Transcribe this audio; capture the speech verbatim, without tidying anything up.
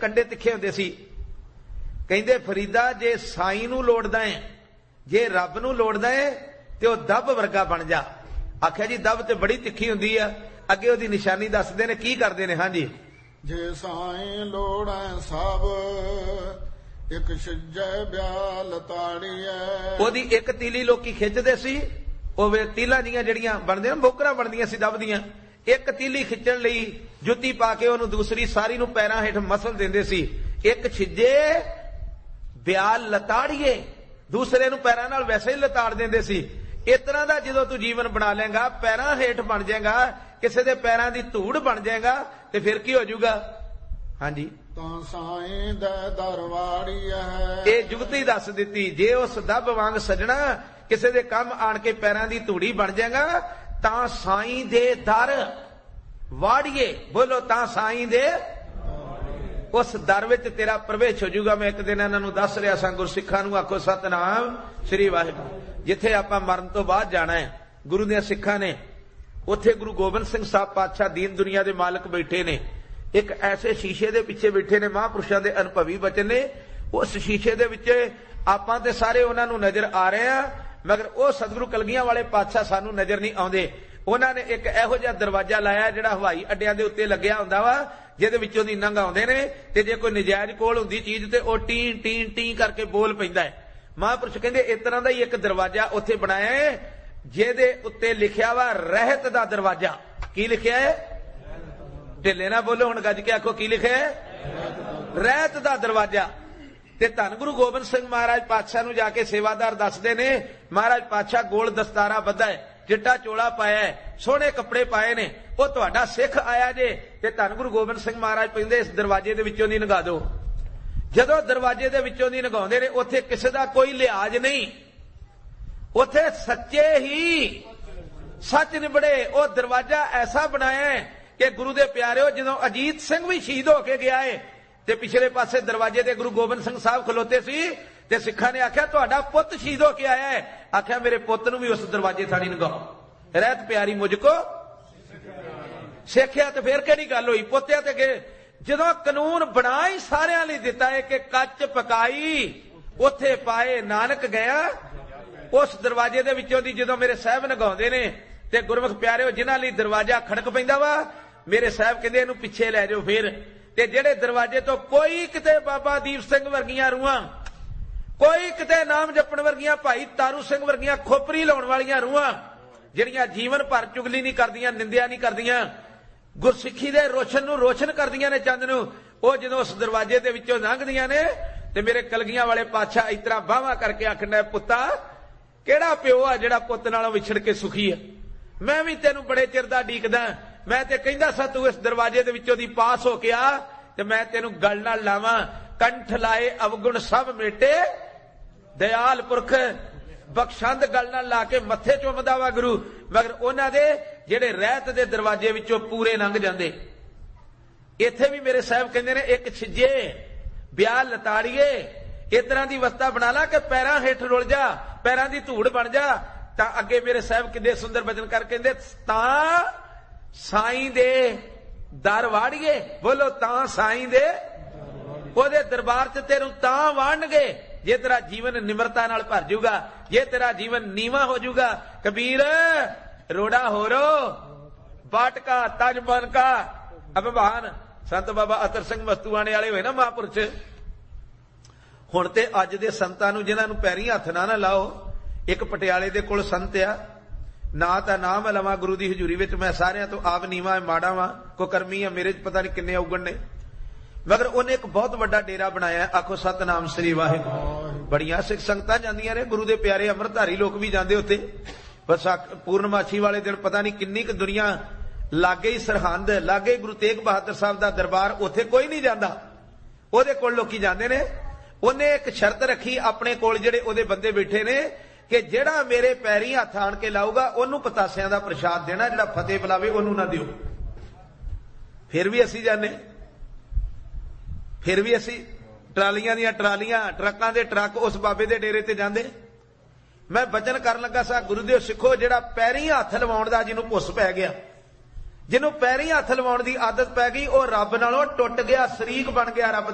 ਕੰਡੇ ਤਿੱਖੇ ਹੁੰਦੇ ਸੀ। ਕਹਿੰਦੇ ਫਰੀਦਾ ਜੇ ਸਾਈਂ ਨੂੰ ਲੋੜਦਾ ਹੈ, ਜੇ ਰੱਬ ਨੂੰ ਲੋੜਦਾ ਹੈ ਤੇ ਉਹ ਦੱਬ ਵਰਗਾ ਬਣ ਜਾ। ਆਖਿਆ ਜੀ ਦੱਬ ਤੇ ਬੜੀ ਤਿੱਖੀ ਹੁੰਦੀ ਆ। ਅੱਗੇ ਉਹਦੀ ਨਿਸ਼ਾਨੀ ਦੱਸਦੇ ਨੇ, ਕੀ ਕਰਦੇ ਨੇ। ਹਾਂਜੀ, ਜੇ ਸਾਈਂ ਲੋੜੈ ਸਭ ਇੱਕ ਛਿਜੈ ਬਿਆਲ ਤਾੜੀਐ। ਉਹਦੀ ਇੱਕ ਤੀਲੀ ਲੋਕੀ ਖਿੱਚਦੇ ਸੀ। ਉਹ ਵੇ ਤੀਲਾਂ ਦੀਆਂ ਜਿਹੜੀਆਂ ਬਣਦੀਆਂ ਬੋਕਰਾਂ ਬਣਦੀਆਂ ਸੀ ਦੱਬ ਦੀਆਂ, ਇੱਕ ਤੀਲੀ ਖਿੱਚਣ ਲਈ ਜੁੱਤੀ ਪਾ ਕੇ ਉਹਨੂੰ ਦੂਸਰੀ ਸਾਰੀ ਨੂੰ ਪੈਰਾਂ ਹੇਠ ਮਸਲ ਦਿੰਦੇ ਸੀ। ਇੱਕ ਛਿਜੇ ਬਿਆਲ ਲਤਾੜੀਏ, ਦੂਸਰੇ ਨੂੰ ਪੈਰਾਂ ਨਾਲ ਵੈਸੇ ਹੀ ਲਤਾੜ ਦਿੰਦੇ ਸੀ। ਇਸ ਤਰ੍ਹਾਂ ਦਾ ਜਦੋਂ ਤੂੰ ਜੀਵਨ ਬਣਾ ਲੇਗਾ, ਪੈਰਾਂ ਹੇਠ ਬਣ ਜਾਏਗਾ, ਕਿਸੇ ਦੇ ਪੈਰਾਂ ਦੀ ਧੂੜ ਬਣ ਜਾਏਗਾ, ਤੇ ਫਿਰ ਕੀ ਹੋ ਜਾਊਗਾ। ਹਾਂਜੀ, ਤਾਂ ਸਾਈਂ ਦੇ ਦਰਵਾੜੀਐ। ਇਹ ਜੁਗਤੀ ਦੱਸ ਦਿੱਤੀ। ਜੇ ਉਸ ਦੱਬ ਵਾਂਗ ਸਜਣਾ ਕਿਸੇ ਦੇ ਕੰਮ ਆਣ ਕੇ ਪੈਰਾਂ ਦੀ ਧੂੜੀ ਬਣ ਜਾਏਗਾ, ਤਾਂ ਸਾਈਂ ਦੇ ਦਰ ਵਾੜੀਏ। ਬੋਲੋ, ਤਾਂ ਸਾਈਂ ਦੇ ਉਸ ਦਰ ਵਿੱਚ ਤੇਰਾ ਪ੍ਰਵੇਸ਼ ਹੋ ਜਾਊਗਾ। ਮੈਂ ਇੱਕ ਦਿਨ ਇਹਨਾਂ ਨੂੰ ਦੱਸ ਰਿਹਾ ਸਾਂ, ਗੁਰਸਿੱਖਾਂ ਨੂੰ ਆਖੋ ਸਤਨਾਮ ਸ੍ਰੀ ਵਾਹਿਗੁਰੂ। ਜਿੱਥੇ ਆਪਾਂ ਮਰਨ ਤੋਂ ਬਾਅਦ ਜਾਣਾ ਹੈ, ਗੁਰੂ ਦੇ ਸਿੱਖਾਂ ਨੇ, ਉੱਥੇ ਗੁਰੂ ਗੋਬਿੰਦ ਸਿੰਘ ਸਾਹਿਬ ਪਾਤਸ਼ਾਹ ਦੀਨ ਦੁਨੀਆ ਦੇ ਮਾਲਕ ਬੈਠੇ ਨੇ। ਇੱਕ ਐਸੇ ਸ਼ੀਸ਼ੇ ਦੇ ਪਿੱਛੇ ਬੈਠੇ ਨੇ, ਮਹਾਂਪੁਰਸ਼ਾਂ ਦੇ ਅਨੁਭਵੀ ਬਚਨ ਨੇ। ਉਸ ਸ਼ੀਸ਼ੇ ਦੇ ਵਿੱਚ ਆਪਾਂ ਤੇ ਸਾਰੇ ਉਹਨਾਂ ਨੂੰ ਨਜ਼ਰ ਆ ਰਹੇ ਆ, ਮਗਰ ਉਹ ਸਤਿਗੁਰੂ ਕਲਗੀਆਂ ਵਾਲੇ ਪਾਤਸ਼ਾਹ ਸਾਨੂੰ ਨਜ਼ਰ ਨਹੀਂ ਆਉਂਦੇ। ਉਹਨਾਂ ਨੇ ਇੱਕ ਇਹੋ ਜਿਹਾ ਦਰਵਾਜ਼ਾ ਲਾਇਆ ਜਿਹੜਾ ਹਵਾਈ ਅੱਡਿਆਂ ਦੇ ਉੱਤੇ ਲੱਗਿਆ ਹੁੰਦਾ ਵਾ, ਜਿਹਦੇ ਵਿੱਚੋਂ ਦੀ ਨੰਗ ਆਉਂਦੇ ਨੇ, ਤੇ ਜੇ ਕੋਈ ਨਜਾਇਜ਼ ਕੋਲ ਹੁੰਦੀ ਚੀਜ਼ ਤੇ ਉਹ ਟੀ ਟੀ ਟੀ ਕਰਕੇ ਬੋਲ ਪੈਂਦਾ ਹੈ। ਮਹਾਂਪੁਰਸ਼ ਕਹਿੰਦੇ ਇਸ ਤਰ੍ਹਾਂ ਦਾ ਹੀ ਇੱਕ ਦਰਵਾਜ਼ਾ ਉੱਥੇ ਬਣਾਇਆ ਹੈ, ਜਿਹਦੇ ਉੱਤੇ ਲਿਖਿਆ ਵਾ ਰਹਿਤ ਦਾ ਦਰਵਾਜ਼ਾ। ਕੀ ਲਿਖਿਆ ਹੈ? ਢਿੱਲੇ ਨਾ ਬੋਲੋ, ਹੁਣ ਗੱਜ ਕੇ ਆਖੋ, ਕੀ ਲਿਖਿਆ ਹੈ? ਰਹਿਤ ਦਾ ਦਰਵਾਜ਼ਾ। ਤੇ ਧੰਨ ਗੁਰੂ ਗੋਬਿੰਦ ਸਿੰਘ ਮਹਾਰਾਜ ਪਾਤਸ਼ਾਹ ਨੂੰ ਜਾ ਕੇ ਸੇਵਾਦਾਰ ਦੱਸਦੇ ਨੇ, ਮਹਾਰਾਜ ਪਾਤਸ਼ਾਹ ਗੋਲ ਦਸਤਾਰਾ ਬੱਧਾ ਹੈ, ਚਿੱਟਾ ਚੋਲਾ ਪਾਇਆ ਹੈ, ਸੋਹਣੇ ਕੱਪੜੇ ਪਾਏ ਨੇ, ਉਹ ਤੁਹਾਡਾ ਸਿੱਖ ਆਇਆ ਜੇ, ਤੇ ਧੰਨ ਗੁਰੂ ਗੋਬਿੰਦ ਸਿੰਘ ਮਹਾਰਾਜ ਕਹਿੰਦੇ ਇਸ ਦਰਵਾਜ਼ੇ ਦੇ ਵਿੱਚੋਂ ਦੀ ਲੰਘਾ ਦਿਓ। ਜਦੋਂ ਦਰਵਾਜ਼ੇ ਦੇ ਵਿੱਚੋਂ ਦੀ ਲੰਘਾਉਂਦੇ ਨੇ, ਉੱਥੇ ਕਿਸੇ ਦਾ ਕੋਈ ਲਿਹਾਜ਼ ਨਹੀਂ, ਉੱਥੇ ਸੱਚੇ ਹੀ ਸੱਚ ਨਿਬੜੇ। ਉਹ ਦਰਵਾਜ਼ਾ ਐਸਾ ਬਣਾਇਆ ਹੈ ਕਿ ਗੁਰੂ ਦੇ ਪਿਆਰਿਓ, ਜਦੋਂ ਅਜੀਤ ਸਿੰਘ ਵੀ ਸ਼ਹੀਦ ਹੋ ਕੇ ਗਿਆ ਹੈ ਤੇ ਪਿਛਲੇ ਪਾਸੇ ਦਰਵਾਜ਼ੇ ਤੇ ਗੁਰੂ ਗੋਬਿੰਦ ਸਿੰਘ ਸਾਹਿਬ ਖਲੋਤੇ ਸੀ, ਤੇ ਸਿੱਖਾਂ ਨੇ ਆਖਿਆ ਤੁਹਾਡਾ ਪੁੱਤ ਸ਼ਹੀਦ ਹੋ ਕੇ ਆਇਆ ਹੈ। ਆਖਿਆ ਮੇਰੇ ਪੁੱਤ ਨੂੰ ਵੀ ਉਸ ਦਰਵਾਜ਼ੇ ਥਾਣੀ ਲੰਘਾਓ, ਰਹਿਤ ਪਿਆਰੀ ਮੁਝ ਕੋ ਸਿੱਖਿਆ। ਤੇ ਫਿਰ ਕਿਹੜੀ ਗੱਲ ਹੋਈ, ਪੋਤਿਆਂ ਤੇ ਗਏ। ਜਦੋਂ ਕਾਨੂੰਨ ਬਣਾ ਹੀ ਸਾਰਿਆਂ ਲਈ ਦਿੱਤਾ ਹੈ ਕਿ ਕੱਚ ਪਕਾਈ ਉੱਥੇ ਪਾਏ ਨਾਨਕ ਗਿਆ, ਉਸ ਦਰਵਾਜ਼ੇ ਦੇ ਵਿੱਚੋਂ ਦੀ ਜਦੋਂ ਮੇਰੇ ਸਾਹਿਬ ਲੰਘਾਉਂਦੇ ਨੇ, ਤੇ ਗੁਰਮੁਖ ਪਿਆਰਿਓ ਜਿਨ੍ਹਾਂ ਲਈ ਦਰਵਾਜ਼ਾ ਖੜਕ ਪੈਂਦਾ ਵਾ, ਮੇਰੇ ਸਾਹਿਬ ਕਹਿੰਦੇ ਇਹਨੂੰ ਪਿੱਛੇ ਲੈ ਜਾਓ। ਫਿਰ ਤੇ ਜਿਹੜੇ ਦਰਵਾਜ਼ੇ ਤੋਂ ਕੋਈ ਕਿਤੇ ਬਾਬਾ ਦੀਪ ਸਿੰਘ ਵਰਗੀਆਂ ਰੂਹਾਂ, ਕੋਈ ਕਿਤੇ ਨਾਮ ਜਪਣ ਵਰਗੀਆਂ, ਭਾਈ ਤਾਰੂ ਸਿੰਘ ਵਰਗੀਆਂ ਖੋਪਰੀ ਲਾਉਣ ਵਾਲੀਆਂ ਰੂਹਾਂ, ਜਿਹੜੀਆਂ ਜੀਵਨ ਭਰ ਚੁਗਲੀ ਨਹੀਂ ਕਰਦੀਆਂ, ਨਿੰਦਿਆ ਨਹੀਂ ਕਰਦੀਆਂ, ਗੁਰਸਿੱਖੀ ਦੇ ਰੋਸ਼ਨ ਨੂੰ ਰੋਸ਼ਨ ਕਰਦੀਆਂ ਨੇ, ਚੰਦ ਨੂੰ, ਉਹ ਜਦੋਂ ਉਸ ਦਰਵਾਜ਼ੇ ਦੇ ਵਿੱਚੋਂ ਲੰਘਦੀਆਂ ਨੇ, ਤੇ ਮੇਰੇ ਕਲਗੀਆਂ ਵਾਲੇ ਪਾਤਸ਼ਾਹ ਇਸ ਤਰ੍ਹਾਂ ਬਾਹਾਂ ਕਰਕੇ ਆਖਣਾ, ਪੁੱਤਾ ਕਿਹੜਾ ਪਿਓ ਆ ਜਿਹੜਾ ਪੁੱਤ ਨਾਲੋਂ ਵਿਛੜ ਕੇ ਸੁਖੀ ਆ? ਮੈਂ ਵੀ ਤੈਨੂੰ ਬੜੇ ਚਿਰ ਦਾ ਡੀਕਦਾ, ਮੈਂ ਤੇ ਕਹਿੰਦਾ ਸਾ ਤੂੰ ਇਸ ਦਰਵਾਜ਼ੇ ਦੇ ਵਿੱਚੋਂ ਦੀ ਪਾਸ ਹੋ ਕੇ ਆ, ਤੇ ਮੈਂ ਤੈਨੂੰ ਗਲ ਨਾਲ ਲਾਵਾਂ। ਕੰਠ ਲਾਏ ਅਵਗੁਣ ਸਭ ਮੇਟੇ, ਦਇਆਲ ਪੁਰਖ ਬਖਸ਼ੰਦ ਗਲ ਨਾਲ ਲਾ ਕੇ ਮੱਥੇ ਚੁੰਮਦਾ ਵਾ ਗੁਰੂ, ਮਗਰ ਉਹਨਾਂ ਦੇ ਜਿਹੜੇ ਰਹਿਤ ਦੇ ਦਰਵਾਜ਼ੇ ਵਿੱਚੋਂ ਪੂਰੇ ਲੰਘ ਜਾਂਦੇ। ਇੱਥੇ ਵੀ ਮੇਰੇ ਸਾਹਿਬ ਕਹਿੰਦੇ ਨੇ ਇੱਕ ਛਿਜੇ ਬਿਆਲ ਲਤਾੜੀਏ, ਇਸ ਤਰ੍ਹਾਂ ਦੀ ਅਵਸਥਾ ਬਣਾ ਲਾ ਕਿ ਪੈਰਾਂ ਹੇਠ ਰੁਲ ਜਾ, ਪੈਰਾਂ ਦੀ ਧੂੜ ਬਣ ਜਾ। ਤਾਂ ਅੱਗੇ ਮੇਰੇ ਸਾਹਿਬ ਕਿੰਨੇ ਸੁੰਦਰ ਬਚਨ ਕਰ ਕਹਿੰਦੇ, ਤਾਂ ਸਾਈਂ ਦੇ ਦਰ ਵਾੜੀਏ। ਬੋਲੋ, ਤਾਂ ਸਾਈਂ ਦੇ ਉਹਦੇ ਦਰਬਾਰ 'ਚ ਤੈਨੂੰ ਤਾਂ ਵਾੜਨਗੇ ਜੇ ਤੇਰਾ ਜੀਵਨ ਨਿਮਰਤਾ ਨਾਲ ਭਰ ਜਾਊਗਾ, ਜੇ ਤੇਰਾ ਜੀਵਨ ਨੀਵਾਂ ਹੋ ਜਾਊਗਾ। ਕਬੀਰ ਰੋੜਾ ਹੋਰੋ ਬਾਟਕਾ ਤਜ ਬਨ ਕਾ ਅਭਿਮਾਨ। ਸੰਤ ਬਾਬਾ ਅਤਰ ਸਿੰਘ ਮਸਤੂਆਣੇ ਵਾਲੇ ਹੋਏ ਨਾ ਮਹਾਂਪੁਰਸ਼, ਹੁਣ ਤੇ ਅੱਜ ਦੇ ਸੰਤਾਂ ਨੂੰ ਜਿਨ੍ਹਾਂ ਨੂੰ ਪੈਰੀਂ ਹੱਥ ਨਾ ਨਾ ਲਾਓ। ਇੱਕ ਪਟਿਆਲੇ ਦੇ ਕੋਲ ਸੰਤ ਆ, ਨਾ ਤਾਂ ਨਾਮ ਲਵਾਂ ਗੁਰੂ ਦੀ ਹਜ਼ੂਰੀ ਵਿੱਚ, ਮੈਂ ਸਾਰਿਆਂ ਤੋਂ ਆਪ ਨੀਵਾਂ ਮਾੜਾ ਵਾਂ, ਕੋ ਕਰਮੀ ਆ ਮੇਰੇ 'ਚ ਪਤਾ ਨਹੀਂ ਕਿੰਨੇ ਔਗਣ ਨੇ, ਮਗਰ ਉਹਨੇ ਇੱਕ ਬਹੁਤ ਵੱਡਾ ਡੇਰਾ ਬਣਾਇਆ। ਆਖੋ ਸਤਨਾਮ ਸ੍ਰੀ ਵਾਹਿਗੁਰੂ। ਬੜੀਆਂ ਸਿੱਖ ਸੰਗਤਾਂ ਜਾਂਦੀਆਂ ਨੇ, ਗੁਰੂ ਦੇ ਪਿਆਰੇ ਅੰਮ੍ਰਿਤਧਾਰੀ ਲੋਕ ਵੀ ਜਾਂਦੇ ਉੱਥੇ। ਬਸ ਪੂਰਨਮਾਸ਼ੀ ਵਾਲੇ ਦਿਨ ਪਤਾ ਨਹੀਂ ਕਿੰਨੀ ਕੁ ਦੁਨੀਆ, ਲਾਗੇ ਹੀ ਸਰਹੰਦ, ਲਾਗੇ ਗੁਰੂ ਤੇਗ ਬਹਾਦਰ ਸਾਹਿਬ ਦਾ ਦਰਬਾਰ, ਉੱਥੇ ਕੋਈ ਨਹੀਂ ਜਾਂਦਾ, ਉਹਦੇ ਕੋਲ ਲੋਕੀ ਜਾਂਦੇ ਨੇ। ਉਹਨੇ ਇੱਕ ਸ਼ਰਤ ਰੱਖੀ ਆਪਣੇ ਕੋਲ ਜਿਹੜੇ ਉਹਦੇ ਬੰਦੇ ਬੈਠੇ ਨੇ, ਕਿ ਜਿਹੜਾ ਮੇਰੇ ਪੈਰੀਂ ਹੱਥ ਆਣ ਕੇ ਲਾਊਗਾ ਉਹਨੂੰ ਪਤਾਸਿਆਂ ਦਾ ਪ੍ਰਸ਼ਾਦ ਦੇਣਾ, ਜਿਹੜਾ ਫਤਿਹ ਬੁਲਾਵੇ ਉਹਨੂੰ ਨਾ ਦਿਓ। ਫਿਰ ਵੀ ਅਸੀਂ ਜਾਂਦੇ, ਫਿਰ ਵੀ ਅਸੀਂ ਟਰਾਲੀਆਂ ਦੀਆਂ ਟਰਾਲੀਆਂ, ਟਰੱਕਾਂ ਦੇ ਟਰੱਕ ਉਸ ਬਾਬੇ ਦੇ ਡੇਰੇ ਤੇ ਜਾਂਦੇ। ਮੈਂ ਬਚਨ ਕਰਨ ਲੱਗਾ ਸਾ, ਗੁਰੂਦੇਵ ਸਿੱਖੋ, ਜਿਹੜਾ ਪੈਰੀਂ ਹੱਥ ਲਵਾਉਣ ਦਾ ਜਿਹਨੂੰ ਭੁੱਸ ਪੈ ਗਿਆ, ਜਿਹਨੂੰ ਪੈਰੀਂ ਹੱਥ ਲਵਾਉਣ ਦੀ ਆਦਤ ਪੈ ਗਈ, ਉਹ ਰੱਬ ਨਾਲੋਂ ਟੁੱਟ ਗਿਆ, ਸ਼ਰੀਕ ਬਣ ਗਿਆ ਰੱਬ